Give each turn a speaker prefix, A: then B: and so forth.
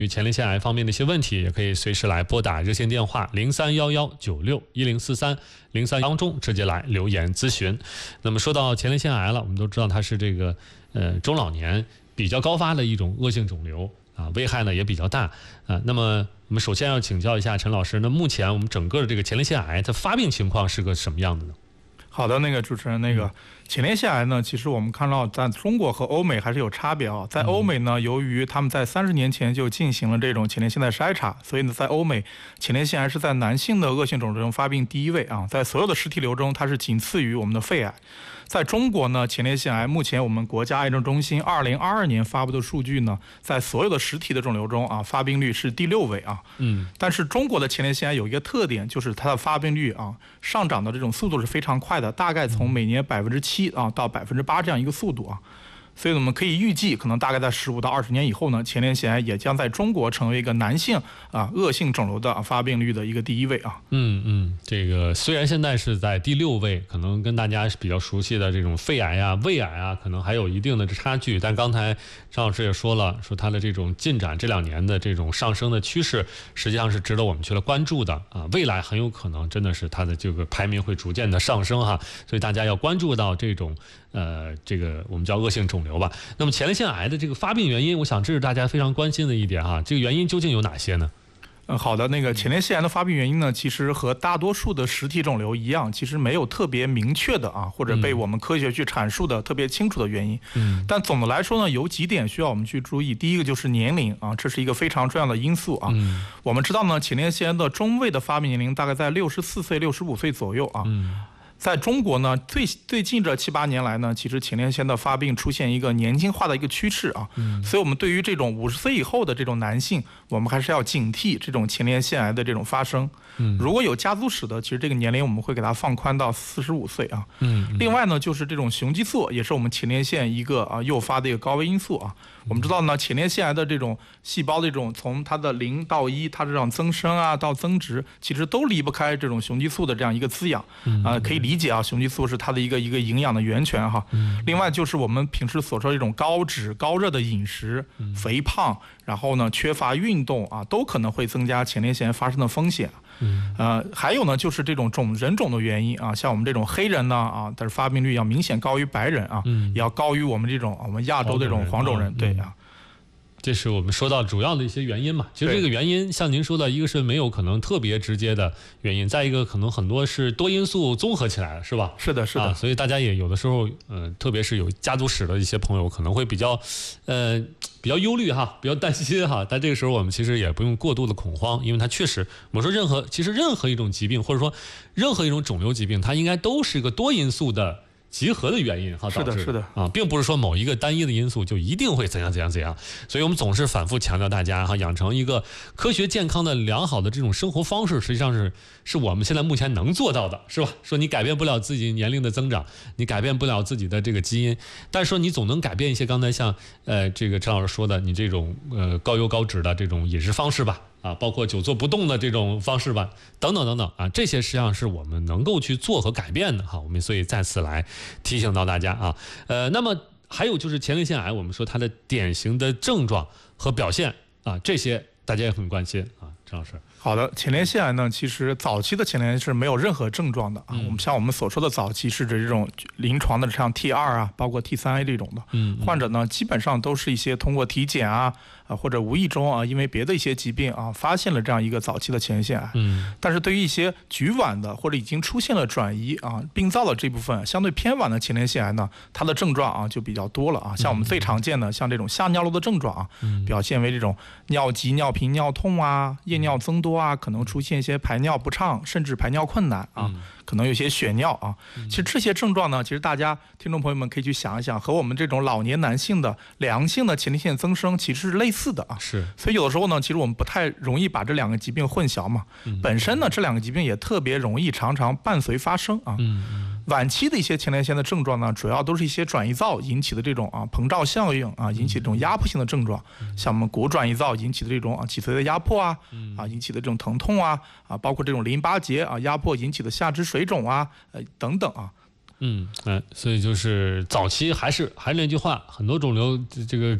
A: 与前列腺癌方面的一些问题，也可以随时来拨打热线电话0311961043，03当中直接来留言咨询。那么说到前列腺癌了，我们都知道它是这个中老年比较高发的一种恶性肿瘤啊，危害呢也比较大啊。那么我们首先要请教一下陈老师，那目前我们整个的这个前列腺癌它发病情况是个什么样的呢？
B: 好的，主持人，前列腺癌呢，其实我们看到在中国和欧美还是有差别啊。在欧美呢，由于他们在30年前就进行了这种前列腺的筛查，所以呢，在欧美前列腺癌是在男性的恶性肿瘤中发病第1位啊，在所有的实体瘤中，它是仅次于我们的肺癌。在中国呢，前列腺癌目前我们国家癌症中心2022年发布的数据呢，在所有的实体的肿瘤中啊，发病率是第6位啊。但是中国的前列腺癌有一个特点，就是它的发病率啊上涨的这种速度是非常快的，大概从每年7%啊到8%这样一个速度啊。所以我们可以预计，可能大概在15到20年以后呢，前列腺癌也将在中国成为一个男性恶性肿瘤的发病率的一个第1位啊。
A: 这个虽然现在是在第6位，可能跟大家比较熟悉的这种肺癌啊、胃癌啊，可能还有一定的差距。但刚才张老师也说了，说它的这种进展这2年的这种上升的趋势，实际上是值得我们去了关注的啊。未来很有可能真的是它的这个排名会逐渐的上升哈，所以大家要关注到这种这个我们叫恶性肿瘤吧。那么前列腺癌的这个发病原因，我想这是大家非常关心的一点哈。这个原因究竟有哪些呢？
B: 好的，前列腺癌的发病原因呢，其实和大多数的实体肿瘤一样，其实没有特别明确的或者被我们科学去阐述的特别清楚的原因。但总的来说呢，有几点需要我们去注意。第一个就是年龄啊，这是一个非常重要的因素啊。我们知道呢，前列腺癌的中位的发病年龄大概在64岁、65岁左右啊。在中国呢，最近这7、8年来呢，其实前列腺的发病出现一个年轻化的一个趋势啊，所以我们对于这种50岁以后的这种男性，我们还是要警惕这种前列腺癌的这种发生。如果有家族史的，其实这个年龄我们会给它放宽到45岁啊。另外呢，就是这种雄激素也是我们前列腺一个诱发的一个高危因素啊。我们知道呢，前列腺癌的这种细胞的这种从它的0到1，它这种增生啊到增殖，其实都离不开这种雄激素的这样一个滋养可以理解啊，雄激素是它的一个营养的源泉哈。另外就是我们平时所说的这种高脂高热的饮食、肥胖，然后呢缺乏运动啊，都可能会增加前列腺癌发生的风险。还有呢，就是这种人种的原因啊，像我们这种黑人呢但是发病率要明显高于白人啊，也要高于我们亚洲这种黄种人，对啊。
A: 这是我们说到主要的一些原因嘛。其实这个原因像您说的，一个是没有可能特别直接的原因，再一个可能很多是多因素综合起来的，是吧？
B: 是的，是的。
A: 所以大家也有的时候，特别是有家族史的一些朋友，可能会比较忧虑哈，比较担心哈。但这个时候我们其实也不用过度的恐慌，因为它确实，我们说其实任何一种疾病，或者说任何一种肿瘤疾病，它应该都是一个多因素的集合的原因哈，导致
B: 是的
A: 并不是说某一个单一的因素就一定会怎样。所以我们总是反复强调大家养成一个科学健康的良好的这种生活方式，实际上是我们现在目前能做到的，是吧？说你改变不了自己年龄的增长，你改变不了自己的这个基因，但是说你总能改变一些刚才像这个陈老师说的，你这种高油高脂的这种饮食方式吧。包括久坐不动的这种方式吧，等等这些实际上是我们能够去做和改变的哈。我们所以再次来提醒到大家啊。那么还有就是前列腺癌，我们说它的典型的症状和表现这些大家也很关心啊，陈老师。
B: 好的，前列腺癌呢，其实早期的前列腺是没有任何症状的啊。我们所说的早期是指这种临床的像 T2 包括 T3A 这种的，患者呢基本上都是一些通过体检或者无意中因为别的一些疾病发现了这样一个早期的前列腺癌。但是对于一些局晚的或者已经出现了转移病灶的这部分相对偏晚的前列腺癌呢，它的症状就比较多了像我们最常见的像这种下尿路的症状表现为这种尿急、尿频、尿痛夜尿增多可能出现一些排尿不畅，甚至排尿困难可能有些血尿其实这些症状呢，其实大家听众朋友们可以去想一想，和我们这种老年男性的良性的前列腺增生其实是类似的
A: 是。
B: 所以有的时候呢，其实我们不太容易把这两个疾病混淆嘛。本身呢，这两个疾病也特别容易常常伴随发生晚期的一些前列腺的症状呢，主要都是一些转移灶引起的这种膨胀效应引起这种压迫性的症状，像我们骨转移灶引起的这种脊髓的压迫引起的这种疼痛包括这种淋巴结压迫引起的下肢水肿等等
A: 所以就是早期还是那句话，很多肿瘤这个